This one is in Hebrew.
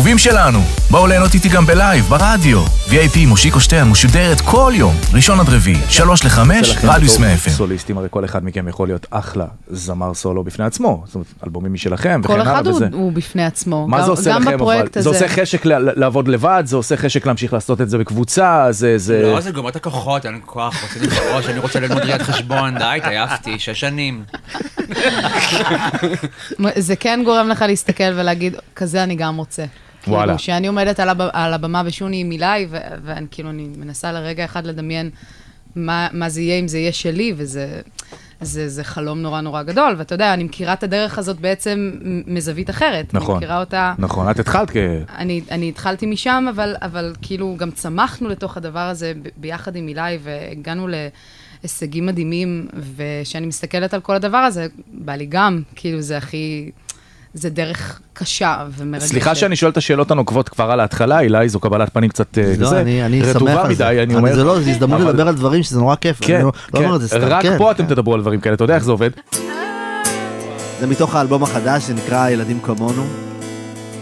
אהובים שלנו, בואו ליהנות איתי גם בלייב, ברדיו. VIP מושיקו שטרן משודרת כל יום, ראשון עד רביעי, 3-5, רדיוס מאפן. סוליסטים, הרי כל אחד מכם יכול להיות אחלה זמר סולו בפני עצמו, זאת אומרת, אלבומים משלכם וכן הלאה. כל אחד הוא בפני עצמו. מה זה עושה לכם? זה עושה חשק לעבוד לבד, זה עושה חשק להמשיך לעשות את זה בקבוצה, לא, זה גומר את הכוחות, אין כוח, רוצה לבחוש, אני רוצה ללמוד ראיית חשבון, די, תעייפתי, 6 שנים. זה כן גורם לך להסתכל ולהגיד, כזה אני גם רוצה. וואלה. שאני עומדת על הבמה ושוני מילי, ואני כאילו, אני מנסה לרגע אחד לדמיין מה זה יהיה אם זה יהיה שלי, וזה חלום נורא נורא גדול, ואתה יודע, אני מכירה את הדרך הזאת בעצם מזווית אחרת. נכון. אני מכירה אותה... נכון, את התחלת אני התחלתי משם, אבל כאילו גם צמחנו לתוך הדבר הזה ביחד עם מילי, והגענו להישגים מדהימים, ושאני מסתכלת על כל הדבר הזה, בא לי גם, כאילו זה הכי... זה דרך קשה ומרגשת. סליחה שאני שואל את השאלות הנוקבות כבר על ההתחלה, אילי, זו קבלת פנים קצת לא, אני שמח על זה. זה לא, זה הזדמנות לדבר על דברים שזה נורא כיף. כן, רק פה אתם תדברו על דברים כאלה, אתה יודע איך זה עובד? זה מתוך האלבום החדש, זה נקרא ילדים כמונו.